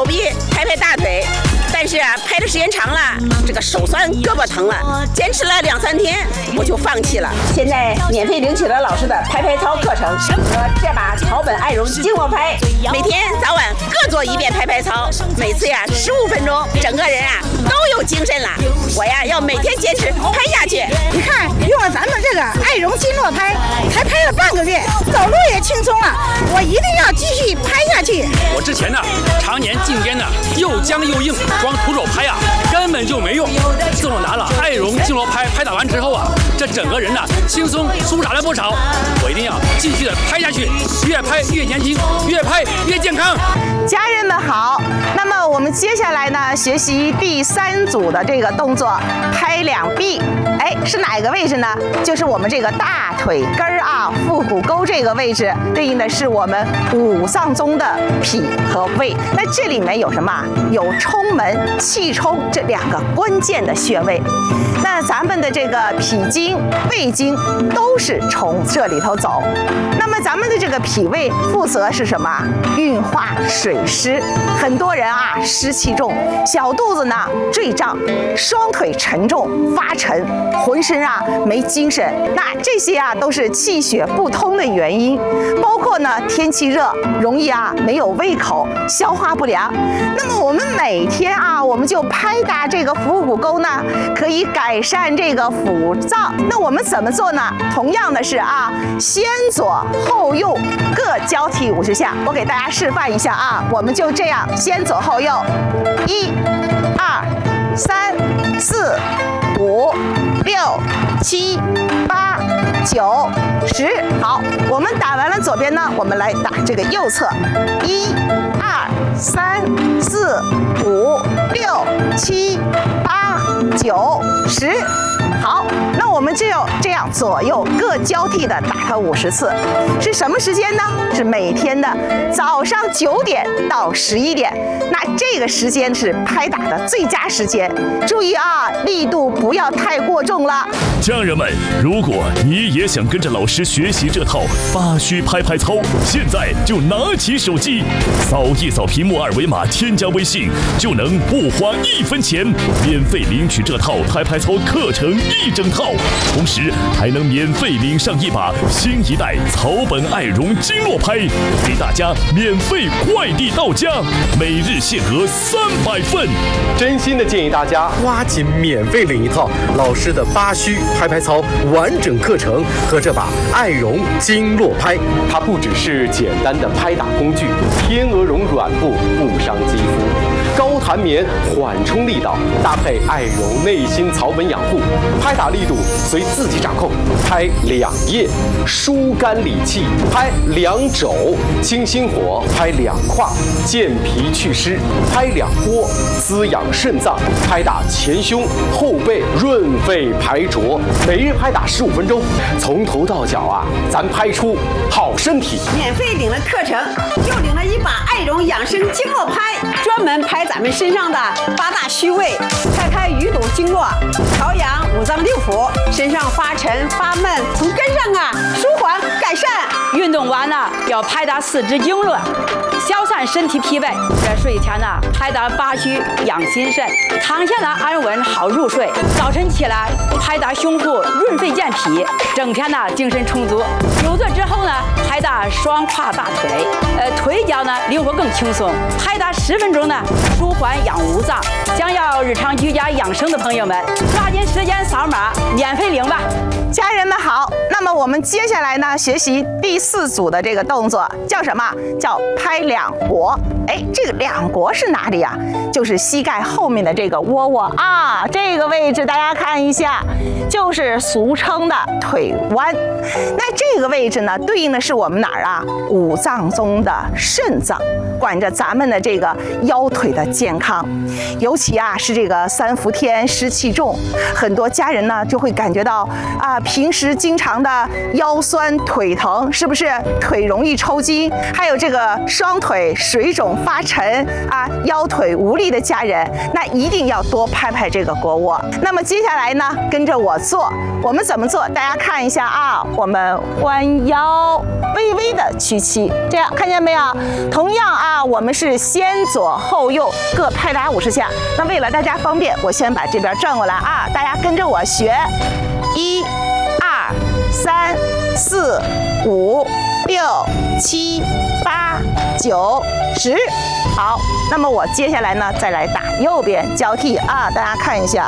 手臂，拍拍大腿。但是啊，拍的时间长了，这个手酸胳膊疼了，坚持了2、3天，我就放弃了。现在免费领取了老师的拍拍操课程和这把草本爱绒经络拍，每天早晚各做1遍拍拍操，每次呀15分钟，整个人啊都有精神了。我呀要每天坚持拍下去。 你看，用了咱们这个爱绒经络拍，才拍了半个月，走路也轻松了。我一定要继续拍下去。 我之前呢，常年颈肩呢又僵又硬，光徒手拍啊根本就没用。自我拿了爱绒经络拍打完之后啊，这整个人呢轻松舒展了不少。我一定要继续的拍下去，越拍越年轻，越拍越健康。 家人们好，那么我们接下来呢，学习第3组的这个动作，拍2臂。哎，是哪个位置呢？就是我们这个大腿根儿啊，腹股沟这个位置，对应的是我们5脏中的脾和胃。那这里面有什么？有冲门、气冲这2个关键的穴位。那咱们的这个脾经、胃经都是从这里头走。那么咱们的这个脾胃负责是什么？运化水湿。很多人啊湿气重，小肚子呢坠胀，双腿沉重发沉，浑身啊没精神。那这些啊都是气血不通的原因。包括呢天气热，容易啊没有胃口，消化不良。那么我们每天啊，我们就拍打这个腹股沟呢，可以改善这个腹胀。那我们怎么做呢？同样的是啊，先左后右各交替50下。我给大家示范一下啊，我们就这样先左后右，1、2、3、4、5、6、7、8、9、10。好，我们打完了左边呢，我们来打这个右侧，1、2、3、4、5、6、7、8、9、10。好，那我们就这样左右各交替的打它50次，是什么时间呢？是每天的早上9点到11点，那这个时间是拍打的最佳时间。注意啊，力度不要太过重了。 家人们，如果你也想跟着老师学习这套8虚拍拍操，现在就拿起手机，扫一扫屏幕2维码，添加微信，就能不花1分钱，免费领取这套拍拍操课程1整套，同时还能免费领上一把新一代草本爱绒经络拍，给大家免费快递到家，每日限额300份。 真心的建议大家抓紧免费领一套老师的8虚拍拍操完整课程和这把爱绒经络拍。它不只是简单的拍打工具，天鹅绒软布不伤肌肤，高弹棉缓冲力道，搭配爱绒内心草本养护，拍打力度随自己掌控。拍2腋，疏肝理气；拍2肘，清心火；拍2胯，健脾祛湿；拍2窝，滋养肾脏；拍打前胸、后背，润肺排浊。每日拍打15分钟，从头到脚啊，咱拍出好身体。 免费领了课程，又领了一把爱绒养生经络拍，专门拍咱们身上的8大虚位，开淤堵经络，调养5脏6腑，身上发沉发闷，从根上啊舒缓改善。 运动完呢，要拍打4肢经络，消散身体疲惫。在睡前呢，拍打8虚养心肾，躺下呢安稳好入睡。早晨起来拍打胸腹润肺健脾，整天呢精神充足。久坐之后呢，拍打双胯大腿，腿脚呢灵活更轻松。拍打10分钟呢，舒缓养5脏。想要日常居家养生的朋友们，抓紧时间扫码免费领吧。 家人们好，那么我们接下来呢，学习第4组的这个动作，叫什么？叫拍2腘。哎，这个2腘是哪里呀？就是膝盖后面的这个窝窝啊，这个位置大家看一下，就是俗称的腿弯。那这个位置呢，对应的是我们哪儿啊？5脏中的肾脏，管着咱们的这个腰腿的健康。尤其啊是这个3伏天湿气重，很多家人呢就会感觉到啊，平时经常的腰酸腿疼，是不是腿容易抽筋？还有这个双腿水肿种发沉啊、腰腿无力的家人，那一定要多拍拍这个腘窝。那么接下来呢，跟着我做，我们怎么做？大家看一下啊，我们弯腰，微微的屈膝，这样看见没有？同样啊，我们是先左后右各拍打50下。那为了大家方便，我先把这边转过来啊，大家跟着我学，1、2、3、4、5、6、7、8、9、10。好，那么我接下来呢，再来打右边交替啊，大家看一下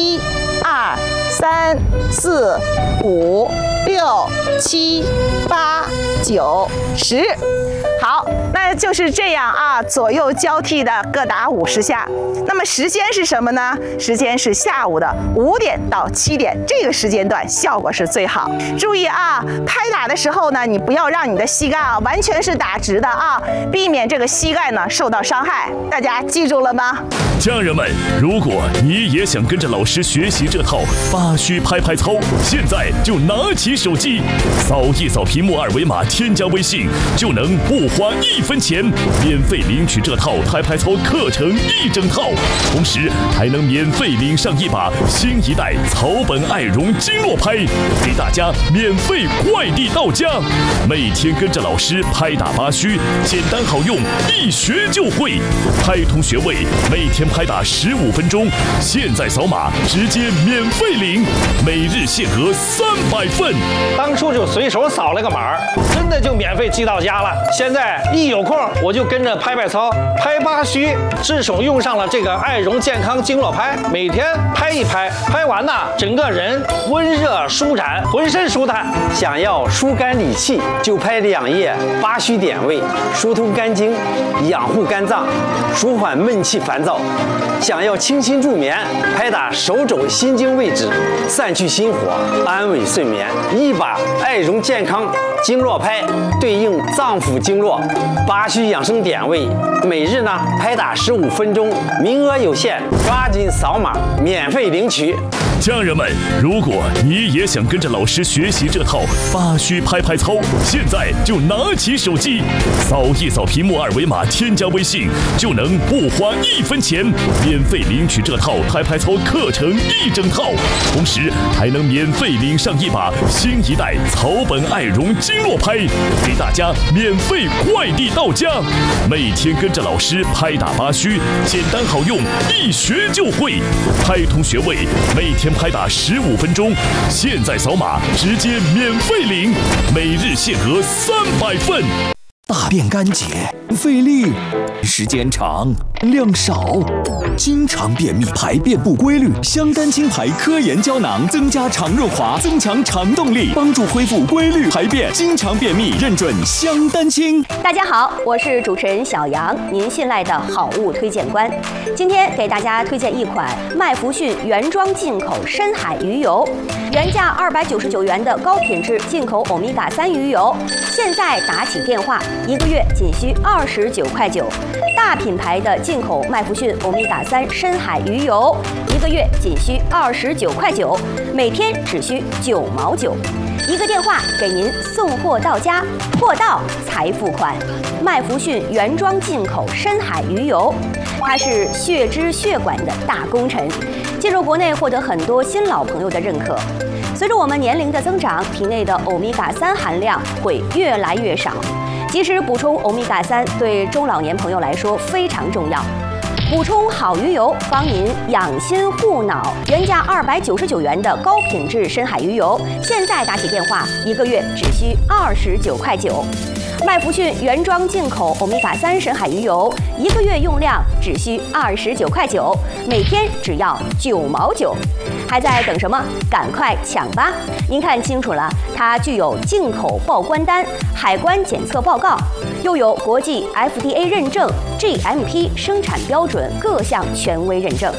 ，1、2、3、4、5、6、7、8、9、10。好，那就是这样啊，左右交替的各打50下。那么时间是什么呢？时间是下午的5点到7点，这个时间段效果是最好。注意啊，拍打的时候呢，你不要让你的膝盖啊完全是打直的啊，避免这个膝盖呢受到伤害。大家记住了吗？ 家人们，如果你也想跟着老师学习这套8虚拍拍操，现在就拿起手机，扫一扫屏幕2维码，添加微信，就能不花1分钱，免费领取这套拍拍操课程1整套，同时还能免费领上一把新一代草本爱绒经络拍，给大家免费快递到家。每天跟着老师拍打8虚，简单好用，一学就会。拍同学位，每天拍打15分钟，现在扫码直接免费领，每日限额300份。 当初就随手扫了个码，真的就免费寄到家了。现在一有空我就跟着拍拍操，拍8虚，自手用上了这个爱绒健康经络拍，每天拍一拍，拍完呢，整个人温热舒展，浑身舒坦。 想要疏肝理气，就拍2页8虚点位，疏通肝经，养护肝脏，舒缓闷气烦躁。想要清心助眠，拍打手肘心经位置，散去心火，安稳睡眠。一把爱绒健康经络拍对应脏腑经络8虚养生点位，每日呢拍打15分钟，名额有限，抓紧扫码免费领取。 家人们，如果你也想跟着老师学习这套8虚拍拍操，现在就拿起手机，扫一扫屏幕2维码，添加微信，就能不花1分钱，免费领取这套拍拍操课程1整套，同时还能免费领上一把新一代草本爱绒经络拍，给大家免费快递到家。每天跟着老师拍打8虚，简单好用，一学就会。拍同学位，每天拍打15分钟，现在扫码直接免费领，每日限额300份。 大便干结、费力、时间长、量少，经常便秘、排便不规律，香丹清排科研胶囊增加肠润滑，增强肠动力，帮助恢复规律排便。经常便秘认准香丹清。 大家好，我是主持人小杨，您信赖的好物推荐官。今天给大家推荐一款麦福逊原装进口深海鱼油，原价299元的高品质进口欧米伽3鱼油，现在打起电话，1个月仅需29块9。大品牌的进口麦福逊欧米伽3深海鱼油，1个月仅需29块9，每天只需9毛9。1个电话给您送货到家，货到才付款。麦福逊原装进口深海鱼油，它是血脂血管的大功臣，进入国内获得很多新老朋友的认可。随着我们年龄的增长，体内的欧米伽3含量会越来越少，及时补充欧米伽3对中老年朋友来说非常重要。补充好鱼油，帮您养心护脑。原价299元的高品质深海鱼油，现在打起电话，1个月只需29块9。麦福逊原装进口欧米伽3深海鱼油，1个月用量只需29块9，每天只要9毛9。还在等什么？赶快抢吧！您看清楚了，它具有进口报关单、海关检测报告，又有国际 FDA 认证、GMP 生产标准各项权威认证。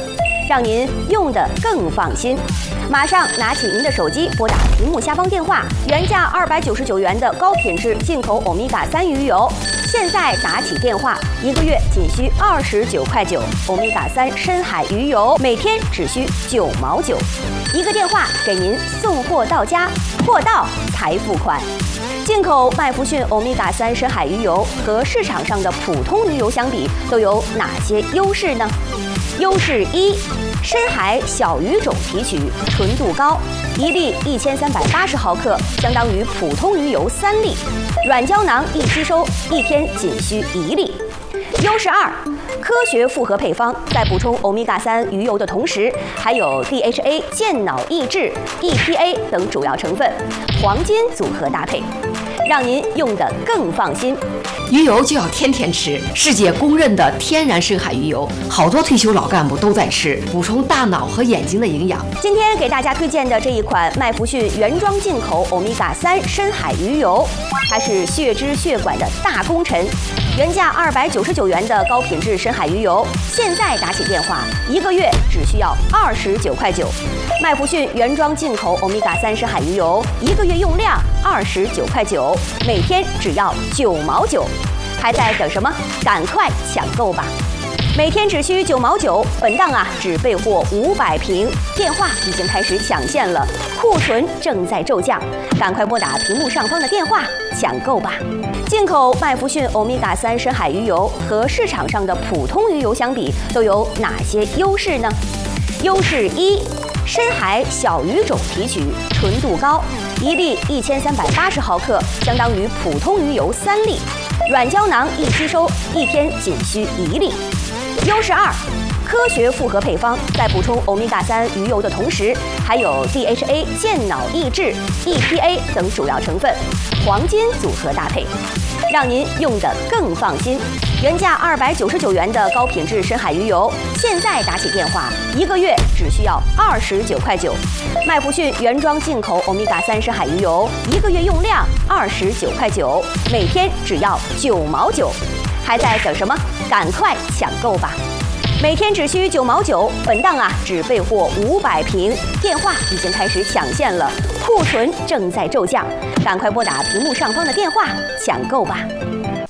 让您用得更放心。马上拿起您的手机，拨打屏幕下方电话，原价299元的高品质进口欧米伽3鱼油，现在打起电话，1个月仅需29块9，欧米伽3深海鱼油每天只需9毛9，一个电话给您送货到家，货到才付款。进口麦弗逊欧米伽3深海鱼油和市场上的普通鱼油相比，都有哪些优势呢？优势1：深海小鱼种提取，纯度高，1粒1380毫克，相当于普通鱼油3粒，软胶囊易吸收，1天仅需1粒。优势2：科学复合配方，在补充欧米伽3鱼油的同时，还有 DHA 健脑益智、EPA 等主要成分，黄金组合搭配，让您用得更放心。 鱼油就要天天吃，世界公认的天然深海鱼油，好多退休老干部都在吃，补充大脑和眼睛的营养。 今天给大家推荐的这一款麦弗逊原装进口欧米伽3深海鱼油，它是血脂血管的大功臣。原价299元的高品质深海鱼油，现在打起电话，1个月只需要29块9。麦弗逊原装进口欧米伽3深海鱼油，1个月用量29块9，每天只要9毛9，还在等什么？赶快抢购吧！每天只需9毛9，本档只备货500瓶，电话已经开始抢线了，库存正在骤降，赶快拨打屏幕上方的电话抢购吧！进口麦弗逊欧米伽3深海鱼油和市场上的普通鱼油相比，都有哪些优势呢？优势1：深海小鱼种提取，纯度高，1粒1380毫克，相当于普通鱼油3粒，软胶囊易吸收，1天仅需1粒。优势2：科学复合配方，在补充欧米伽3鱼油的同时，还有 DHA 健脑益智、EPA 等主要成分，黄金组合搭配，让您用得更放心。原价299元的高品质深海鱼油，现在打起电话，1个月只需要29块9。麦弗逊原装进口欧米伽3深海鱼油，1个月用量29块9，每天只要9毛9，还在等什么？赶快抢购吧！每天只需9毛9，本档只备货500瓶，电话已经开始抢线了，库存正在骤降，赶快拨打屏幕上方的电话抢购吧！